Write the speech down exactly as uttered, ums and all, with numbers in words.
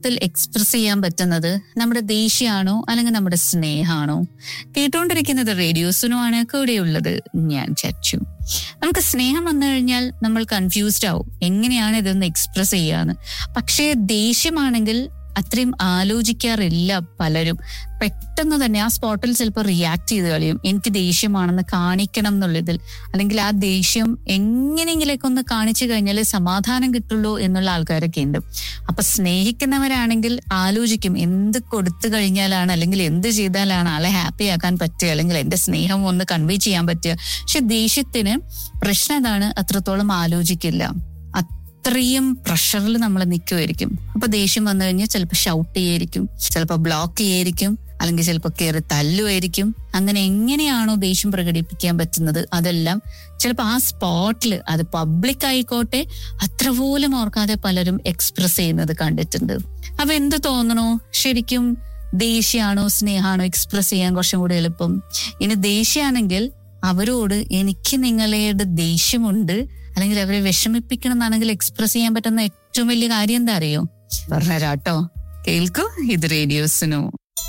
എളുപ്പത്തിൽ എക്സ്പ്രസ് ചെയ്യാൻ പറ്റുന്നത് നമ്മുടെ ദേഷ്യമാണോ അല്ലെങ്കിൽ നമ്മുടെ സ്നേഹമാണോ? കേട്ടോണ്ടിരിക്കുന്നത് റേഡിയോസിനോ ആണ്, കൂടെയുള്ളത് ഞാൻ ചച്ചു. നമുക്ക് സ്നേഹം വന്നു കഴിഞ്ഞാൽ നമ്മൾ കൺഫ്യൂസ്ഡ് ആവും, എങ്ങനെയാണ് ഇതൊന്ന് എക്സ്പ്രസ് ചെയ്യാന്ന്. പക്ഷേ ദേഷ്യമാണെങ്കിൽ അത്രയും ആലോചിക്കാറില്ല പലരും. പെട്ടെന്ന് തന്നെ ആ സ്പോട്ടിൽ ചിലപ്പോൾ റിയാക്ട് ചെയ്ത് കളയും, എനിക്ക് ദേഷ്യമാണെന്ന് കാണിക്കണം എന്നുള്ളതിൽ. അല്ലെങ്കിൽ ആ ദേഷ്യം എങ്ങനെയെങ്കിലൊക്കെ ഒന്ന് കാണിച്ചു കഴിഞ്ഞാൽ സമാധാനം കിട്ടുള്ളൂ എന്നുള്ള ആൾക്കാരൊക്കെ ഉണ്ട്. അപ്പൊ സ്നേഹിക്കുന്നവരാണെങ്കിൽ ആലോചിക്കും, എന്ത് കൊടുത്തു കഴിഞ്ഞാലാണ് അല്ലെങ്കിൽ എന്ത് ചെയ്താലാണ് ആളെ ഹാപ്പി ആക്കാൻ പറ്റുക, അല്ലെങ്കിൽ എന്റെ സ്നേഹം ഒന്ന് കൺവേ ചെയ്യാൻ പറ്റുക. പക്ഷെ ദേഷ്യത്തിന് പ്രശ്നം എന്താണ്, അത്രത്തോളം ആലോചിക്കില്ല, അത്രയും പ്രഷറിൽ നമ്മൾ നിൽക്കുമായിരിക്കും. അപ്പൊ ദേഷ്യം വന്നു കഴിഞ്ഞാൽ ചിലപ്പോൾ ഷൗട്ട് ചെയ്യായിരിക്കും, ചിലപ്പോൾ ബ്ലോക്ക് ചെയ്യായിരിക്കും, അല്ലെങ്കിൽ ചിലപ്പോൾ കയറി തല്ലുമായിരിക്കും. അങ്ങനെ എങ്ങനെയാണോ ദേഷ്യം പ്രകടിപ്പിക്കാൻ പറ്റുന്നത് അതെല്ലാം ചിലപ്പോൾ ആ സ്പോട്ടിൽ, അത് പബ്ലിക് ആയിക്കോട്ടെ, അത്ര പോലും ഓർക്കാതെ പലരും എക്സ്പ്രസ് ചെയ്യുന്നത് കണ്ടിട്ടുണ്ട്. അപ്പൊ എന്ത് തോന്നണോ, ശരിക്കും ദേഷ്യമാണോ സ്നേഹമാണോ എക്സ്പ്രസ് ചെയ്യാൻ കുറച്ചും കൂടി എളുപ്പം? ഇനി ദേഷ്യമാണെങ്കിൽ അവരോട് എനിക്ക് നിങ്ങളുടെ ദേഷ്യമുണ്ട്, അല്ലെങ്കിൽ അവരെ വിഷമിപ്പിക്കണം എന്നാണെങ്കിൽ എക്സ്പ്രസ് ചെയ്യാൻ പറ്റുന്ന ഏറ്റവും വലിയ കാര്യം എന്താ അറിയോ? പറഞ്ഞുതരാട്ടോ, കേൾക്കൂ, ഇത് റേഡിയോസിനോ.